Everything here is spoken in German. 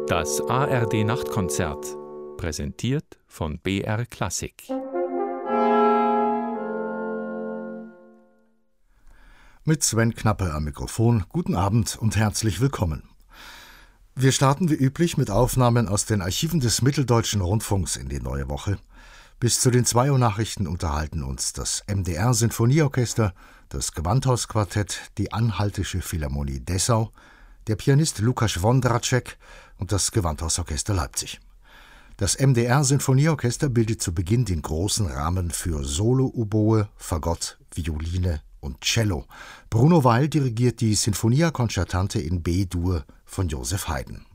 Das ARD Nachtkonzert, präsentiert von BR Klassik. Mit Sven Knappe am Mikrofon. Guten Abend und herzlich willkommen. Wir starten wie üblich mit Aufnahmen aus den Archiven des Mitteldeutschen Rundfunks in die neue Woche. Bis zu den 2 Uhr Nachrichten unterhalten uns das MDR-Sinfonieorchester, das Gewandhausquartett, die Anhaltische Philharmonie Dessau, der Pianist Lukas Wondracek und das Gewandhausorchester Leipzig. Das MDR-Sinfonieorchester bildet zu Beginn den großen Rahmen für Solo-Oboe, Fagott, Violine und Cello. Bruno Weil dirigiert die Sinfonia Concertante in B-Dur von Joseph Haydn.